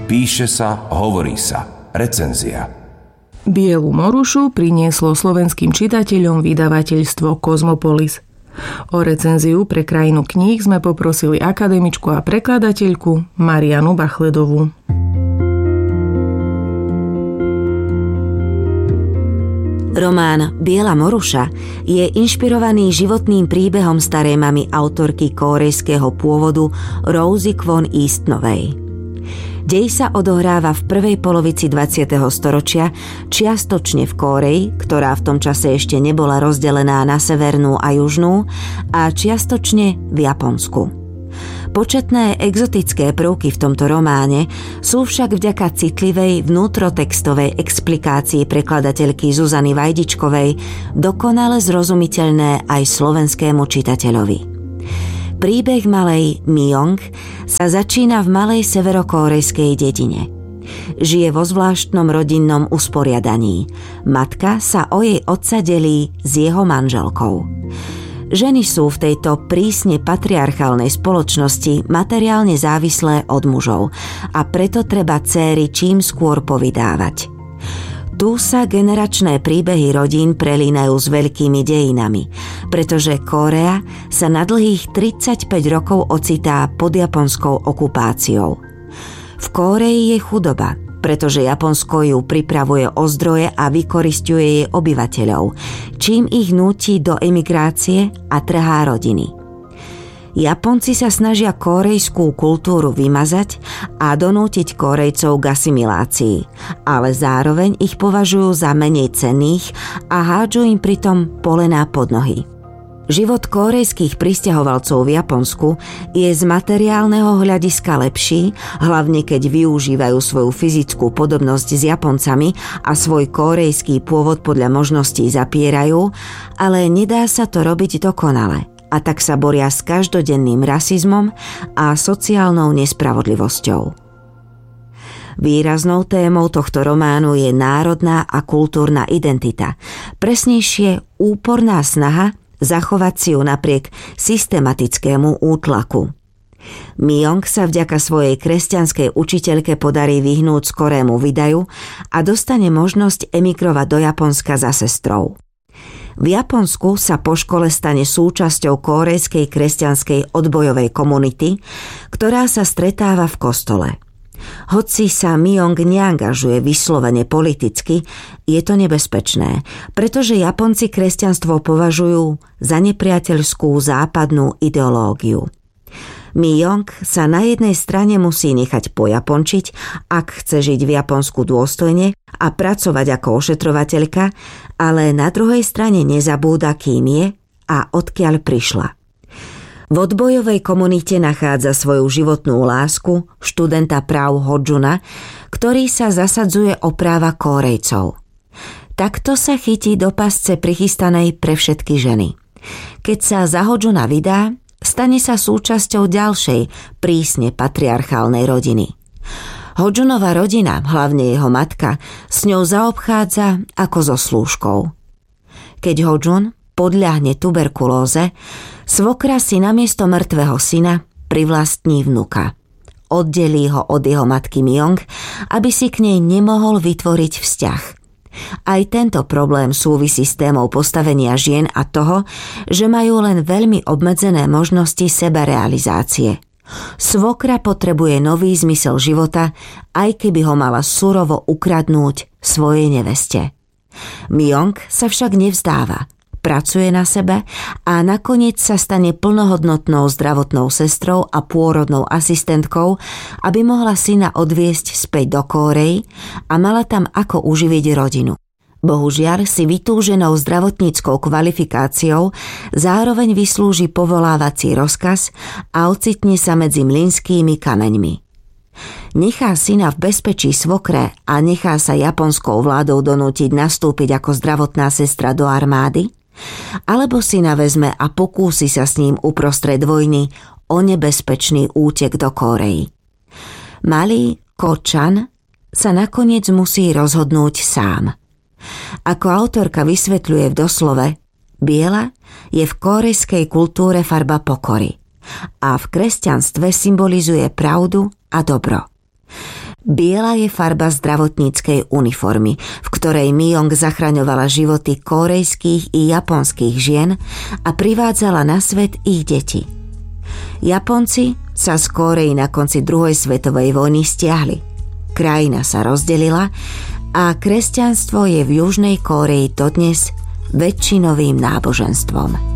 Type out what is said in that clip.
Píše sa, hovorí sa. Recenzia. Bielu morušu prinieslo slovenským čitateľom vydavateľstvo Kozmopolis. O recenziu pre Krajinu kníh sme poprosili akademičku a prekladateľku Marianu Bachledovú. Román Biela moruša je inšpirovaný životným príbehom starej mamy autorky kórejského pôvodu Rosie Kwon Eastonovej. Dej sa odohráva v prvej polovici 20. storočia, čiastočne v Kóreji, ktorá v tom čase ešte nebola rozdelená na severnú a južnú, a čiastočne v Japonsku. Početné exotické prvky v tomto románe sú však vďaka citlivej vnútrotextovej explikácii prekladateľky Zuzany Vajdičkovej dokonale zrozumiteľné aj slovenskému čitateľovi. Príbeh malej Myong sa začína v malej severokórejskej dedine. Žije vo zvláštnom rodinnom usporiadaní. Matka sa o jej otca delí s jeho manželkou. Ženy sú v tejto prísne patriarchálnej spoločnosti materiálne závislé od mužov a preto treba dcéry čím skôr povydávať. Tu sa generačné príbehy rodín prelínajú s veľkými dejinami, pretože Kórea sa na dlhých 35 rokov ocitá pod japonskou okupáciou. V Kórei je chudoba, pretože Japonsko ju pripravuje o zdroje a vykorisťuje jej obyvateľov, čím ich núti do emigrácie a trhá rodiny. Japonci sa snažia kórejskú kultúru vymazať a donútiť Kórejcov k asimilácii, ale zároveň ich považujú za menej cenných a hádžu im pritom polená pod nohy. Život kórejských prisťahovalcov v Japonsku je z materiálneho hľadiska lepší, hlavne keď využívajú svoju fyzickú podobnosť s Japoncami a svoj kórejský pôvod podľa možností zapierajú, ale nedá sa to robiť dokonale, a tak sa boria s každodenným rasizmom a sociálnou nespravodlivosťou. Výraznou témou tohto románu je národná a kultúrna identita, presnejšie úporná snaha zachovať si ju napriek systematickému útlaku. Myong sa vďaka svojej kresťanskej učiteľke podarí vyhnúť skorému vydaju a dostane možnosť emigrovať do Japonska za sestrou. V Japonsku sa po škole stane súčasťou kórejskej kresťanskej odbojovej komunity, ktorá sa stretáva v kostole. Hoci sa Myong neangažuje vyslovene politicky, je to nebezpečné, pretože Japonci kresťanstvo považujú za nepriateľskú západnú ideológiu. Myong sa na jednej strane musí nechať pojapončiť, ak chce žiť v Japonsku dôstojne a pracovať ako ošetrovateľka, ale na druhej strane nezabúda, kým je a odkiaľ prišla. V odbojovej komunite nachádza svoju životnú lásku, študenta práv Hodžuna, ktorý sa zasadzuje o práva Kórejcov. Takto sa chytí do pasce prichystanej pre všetky ženy. Keď sa za Hodžuna vydá, stane sa súčasťou ďalšej, prísne patriarchálnej rodiny. Hodžunova rodina, hlavne jeho matka, s ňou zaobchádza ako so slúžkou. Keď Hodžun podľahne tuberkulóze, svokra si namiesto mŕtvého syna privlastní vnuka. Oddelí ho od jeho matky Myong, aby si k nej nemohol vytvoriť vzťah. Aj tento problém súvisí s témou postavenia žien a toho, že majú len veľmi obmedzené možnosti sebarealizácie. Svokra potrebuje nový zmysel života, aj keby ho mala surovo ukradnúť svojej neveste. Myong sa však nevzdáva. Pracuje na sebe a nakoniec sa stane plnohodnotnou zdravotnou sestrou a pôrodnou asistentkou, aby mohla syna odviesť späť do Kórey a mala tam ako uživiť rodinu. Bohužiaľ si vytúženou zdravotníckou kvalifikáciou zároveň vyslúži povolávací rozkaz a ocitne sa medzi mlynskými kameňmi. Nechá syna v bezpečí svokre a nechá sa japonskou vládou donútiť nastúpiť ako zdravotná sestra do armády? Alebo si navezme a pokúsi sa s ním uprostred vojny o nebezpečný útek do Kórey. Malý Ko-chan sa nakoniec musí rozhodnúť sám. Ako autorka vysvetľuje v doslove, biela je v kórejskej kultúre farba pokory a v kresťanstve symbolizuje pravdu a dobro. Biela je farba zdravotníckej uniformy, v ktorej Myung zachraňovala životy kórejských i japonských žien a privádzala na svet ich deti. Japonci sa z Kórey na konci druhej svetovej vojny stiahli. Krajina sa rozdelila a kresťanstvo je v Južnej Kórei dodnes väčšinovým náboženstvom.